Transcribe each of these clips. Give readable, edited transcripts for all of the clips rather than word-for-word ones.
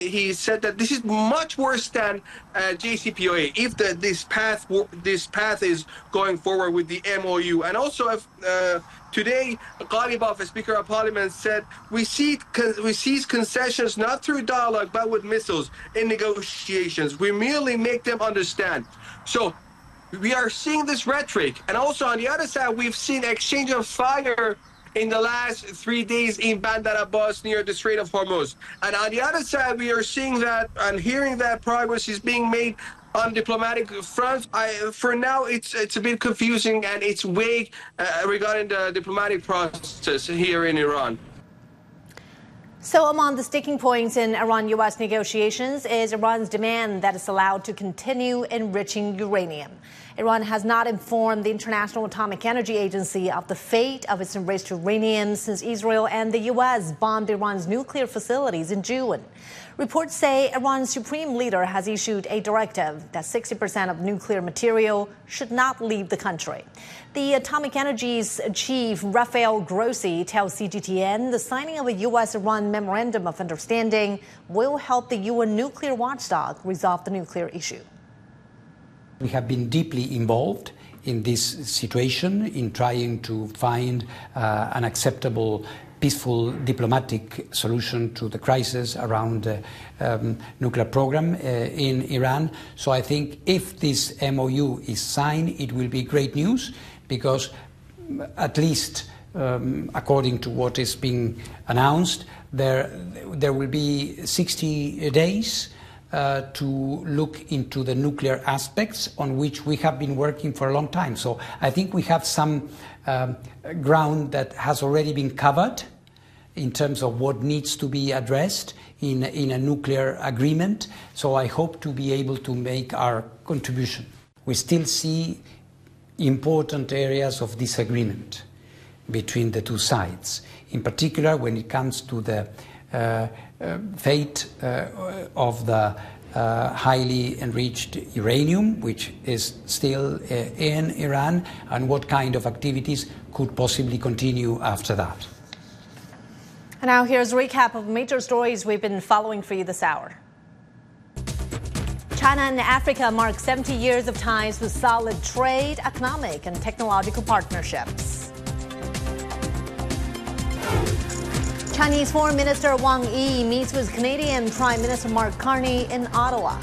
he said that this is much worse than JCPOA if this path is going forward with the MOU. And also, today, Ghalibaf, Speaker of Parliament, said we see concessions not through dialogue but with missiles in negotiations. We merely make them understand. So we are seeing this rhetoric, and also on the other side, we've seen exchange of fire in the last 3 days in Bandar Abbas near the Strait of Hormuz. And on the other side, we are seeing that and hearing that progress is being made on diplomatic front. For now, it's a bit confusing and it's vague regarding the diplomatic process here in Iran. So among the sticking points in Iran-U.S. negotiations is Iran's demand that it's allowed to continue enriching uranium. Iran has not informed the International Atomic Energy Agency of the fate of its enriched uranium since Israel and the U.S. bombed Iran's nuclear facilities in June. Reports say Iran's supreme leader has issued a directive that 60% of nuclear material should not leave the country. The Atomic Energy's chief, Rafael Grossi, tells CGTN the signing of a U.S.-Iran memorandum of understanding will help the UN nuclear watchdog resolve the nuclear issue. We have been deeply involved in this situation, in trying to find an acceptable, peaceful diplomatic solution to the crisis around the nuclear program in Iran. So I think if this MOU is signed, it will be great news because at least according to what is being announced, there will be 60 days to look into the nuclear aspects on which we have been working for a long time. So I think we have some ground that has already been covered in terms of what needs to be addressed in a nuclear agreement. So I hope to be able to make our contribution. We still see important areas of disagreement between the two sides, in particular when it comes to the fate of the highly enriched uranium, which is still in Iran, and what kind of activities could possibly continue after that. And now here's a recap of major stories we've been following for you this hour. China and Africa mark 70 years of ties with solid trade, economic, and technological partnerships. Chinese Foreign Minister Wang Yi meets with Canadian Prime Minister Mark Carney in Ottawa.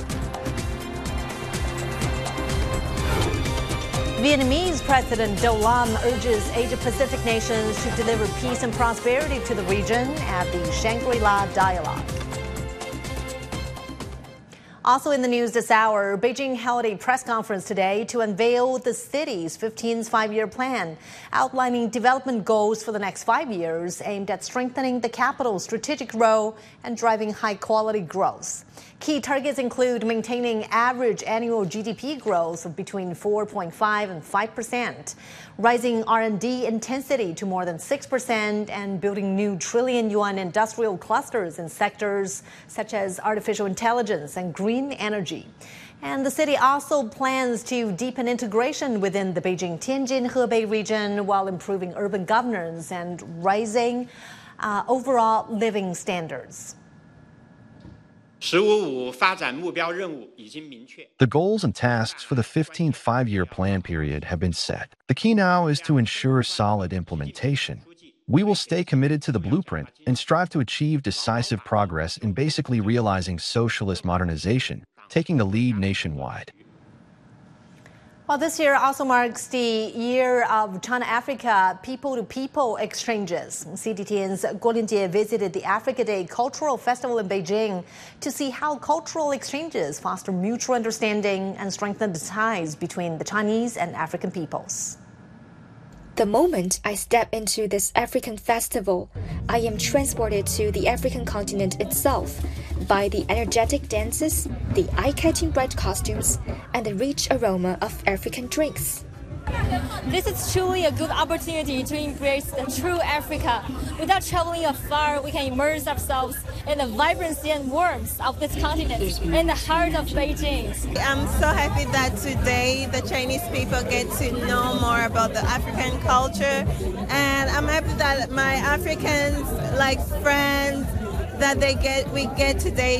Vietnamese President Do Lam urges Asia-Pacific nations to deliver peace and prosperity to the region at the Shangri-La Dialogue. Also in the news this hour, Beijing held a press conference today to unveil the city's 15th five-year plan, outlining development goals for the next 5 years aimed at strengthening the capital's strategic role and driving high-quality growth. Key targets include maintaining average annual GDP growth of between 4.5% and 5%, rising R&D intensity to more than 6%, and building new trillion-yuan industrial clusters in sectors such as artificial intelligence and green energy. And the city also plans to deepen integration within the Beijing-Tianjin-Hebei region while improving urban governance and raising overall living standards. The goals and tasks for the 15th five-year plan period have been set. The key now is to ensure solid implementation. We will stay committed to the blueprint and strive to achieve decisive progress in basically realizing socialist modernization, taking the lead nationwide. Well, this year also marks the year of China-Africa people-to-people exchanges. CGTN's Guo Linjie visited the Africa Day Cultural Festival in Beijing to see how cultural exchanges foster mutual understanding and strengthen the ties between the Chinese and African peoples. The moment I step into this African festival, I am transported to the African continent itself by the energetic dances, the eye-catching bright costumes, and the rich aroma of African drinks. This is truly a good opportunity to embrace the true Africa. Without traveling afar, we can immerse ourselves in the vibrancy and warmth of this continent, in the heart of Beijing. I'm so happy that today the Chinese people get to know more about the African culture, and I'm happy that my Africans, like friends, that we get today